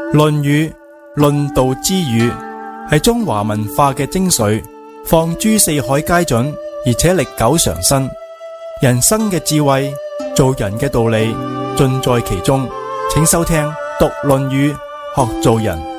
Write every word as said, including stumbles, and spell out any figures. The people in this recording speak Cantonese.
論語論道之語，係中華文化嘅精髓，放諸四海皆準，而且歷久常新。人生嘅智慧，做人嘅道理，盡在其中。請收聽讀論語，學做人。